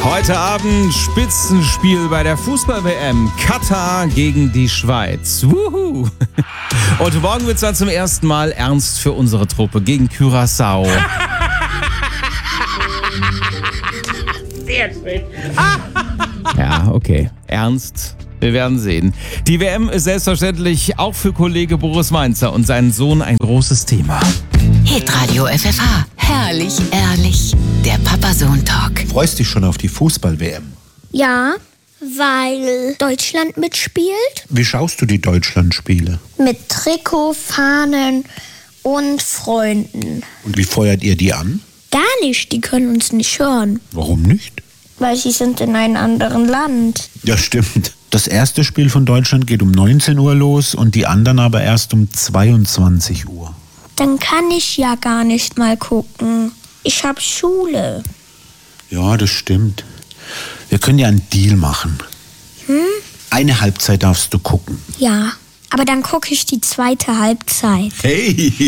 Heute Abend Spitzenspiel bei der Fußball-WM. Katar gegen die Schweiz. Wuhu! Und morgen wird es dann zum ersten Mal ernst für unsere Truppe gegen Curaçao. Sehr schön. Ja, okay. Ernst. Wir werden sehen. Die WM ist selbstverständlich auch für Kollege Boris Mainzer und seinen Sohn ein großes Thema. Hitradio FFH. Herrlich, ehrlich. Der Papa-Sohn-Talk. Freust dich schon auf die Fußball-WM? Ja, weil Deutschland mitspielt. Wie schaust du die Deutschlandspiele? Mit Trikot, Fahnen und Freunden. Und wie feuert ihr die an? Gar nicht, die können uns nicht hören, Warum nicht? weil sie sind in einem anderen Land. Ja, stimmt. Das erste Spiel von Deutschland geht um 19 Uhr los und die anderen aber erst um 22 Uhr. Dann kann ich ja gar nicht mal gucken. Ich hab Schule. Ja, das stimmt. Wir können ja einen Deal machen. Eine Halbzeit darfst du gucken. Ja, aber dann gucke ich die zweite Halbzeit. Hey!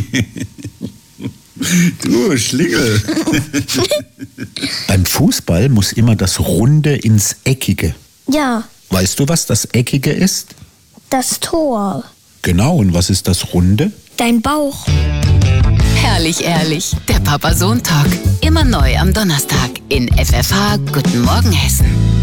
Du Schlingel! Beim Fußball muss immer das Runde ins Eckige. Ja, Weißt du, was das Eckige ist? das Tor. Genau, und was ist das Runde? Dein Bauch. Herrlich, ehrlich. Der Papa-Sohn-Talk. Immer neu am Donnerstag in FFH. Guten Morgen, Hessen.